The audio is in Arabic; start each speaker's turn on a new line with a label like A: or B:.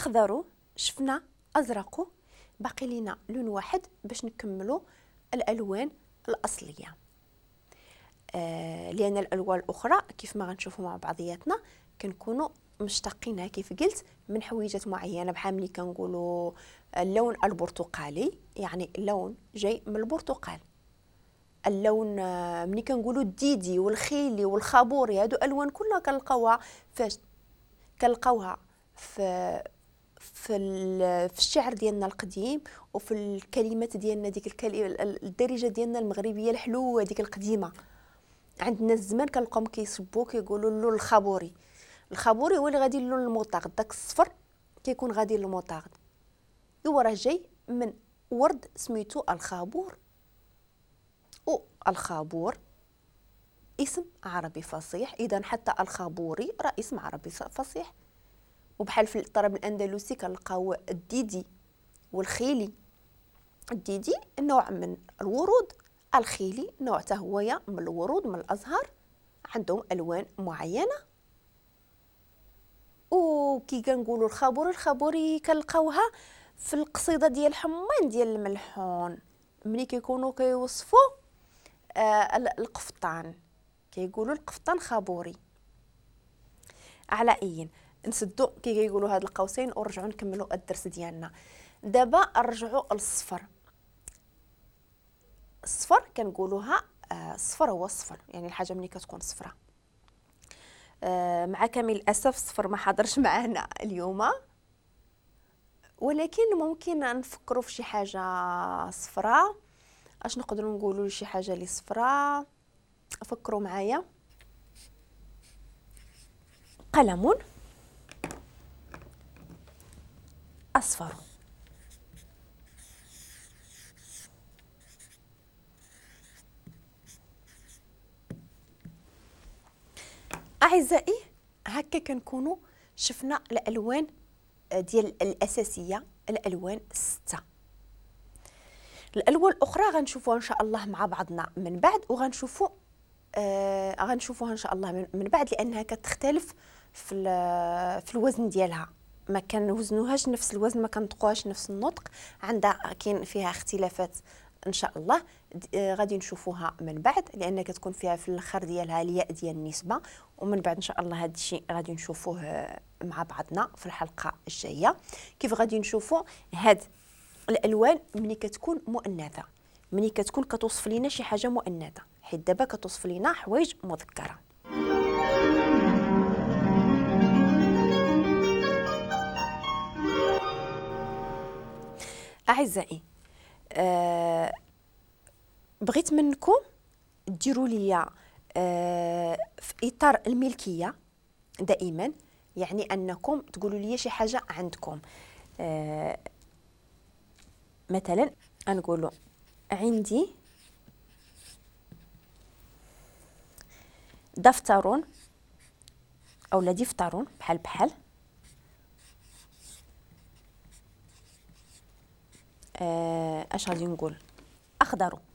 A: اخضر، شفنا ازرق، باقي لينا لون واحد باش نكملوا الالوان الاصليه. لان الالوان الاخرى كيف ما غنشوفوا مع بعضياتنا كنكونوا مشتقينها كيف قلت من حويجات معينه، بحال ملي كنقولوا اللون البرتقالي يعني اللون جاي من البرتقال. اللون ملي كنقولوا الديدي والخيلي والخابوري، هادو الوان كلها كنلقاوها فاش كنلقاوها في الشعر ديالنا القديم، وفي الكلمات ديالنا ديك الدارجه ديالنا المغربيه الحلوه ديك القديمه. عندنا الزمان كنلقاهم كيصبوا كيقولوا اللون الخابوري. الخابوري هو اللي غادي اللون المطاغد، داك الصفر كيكون غادي للمطاغد. هو راه جاي من ورد سميتو الخابور، والخابور اسم عربي فصيح، اذا حتى الخابوري راه اسم عربي فصيح. وبحال في الطرب الاندلسي كنلقاو الديدي والخيلي. الديدي نوع من الورود، الخيلي نوع حتى هويا من الورود من الازهار، عندهم الوان معينه. وكي كنقولوا الخابوري كنلقاوها في القصيده ديال حمان ديال الملحون، ملي كيكونوا كيوصفوا القفطان كيقولوا القفطان خابوري. على اي نسدوا كي كيقولوا هاد القوسين ونرجعوا نكملوا الدرس ديالنا. دابا نرجعوا للصفر. الصفر كنقولوها الصفر هو الصفر، يعني الحاجه ملي كتكون صفراء. مع كامل الاسف الصفر ما حضرش معنا اليوم، ولكن ممكن نفكروا في شي حاجه صفراء. اش نقدروا نقولوا شي حاجه اللي صفراء؟ فكروا معايا. قلم اصفر. اعزائي هكا كنكونوا شفنا الالوان ديال الاساسيه، الالوان السته. الالوان الاخرى غنشوفوها ان شاء الله مع بعضنا من بعد، وغنشوفوها ان شاء الله من بعد، لانها كتختلف في الوزن ديالها. ما كنوزنوهاش نفس الوزن، ما كنطقوهاش نفس النطق، عندها كاين فيها اختلافات ان شاء الله. غادي نشوفوها من بعد، لان كتكون فيها في الاخر ديالها الياء ديال النسبه. ومن بعد ان شاء الله هذا الشيء غادي نشوفوه مع بعضنا في الحلقه الجايه، كيف غادي نشوفوا هاد الالوان ملي كتكون مؤنثه، ملي كتكون كتوصف لينا شي حاجه مؤنثه، حيت دابا كتوصف لينا حوايج مذكره. اعزائي بغيت منكم ديروا لي في اطار الملكيه دائما، يعني انكم تقولوا لي شي حاجه عندكم. مثلا نقولوا عندي دفتر او لا دفتر، بحال اش غادي نقول؟ اخضر.